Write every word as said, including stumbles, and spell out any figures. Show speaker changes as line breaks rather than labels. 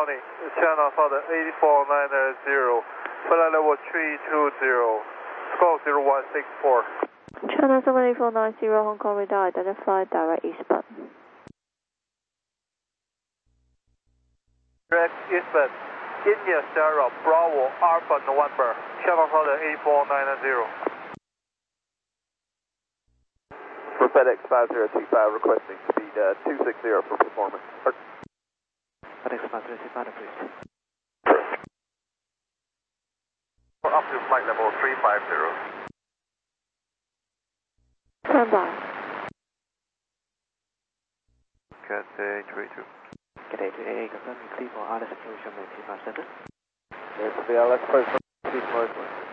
County, Channel Southern eight four nine zero, flight level three two zero, squawk zero one six four.
Channel Southern eight four nine zero, Hong Kong radar, identify direct eastbound.
Direct eastbound, India Sierra Bravo Alpha November, Channel Southern eight four nine zero.
For FedEx five zero two five, requesting speed uh, two sixty for performance.
FedEx five zero two five, please.
Up to flight level three five zero.
Stand by.
Cathay three two.
Cathay two A A, confirm you clear for R S Q, Sherman two five seven.
There's the L S post, Northwest.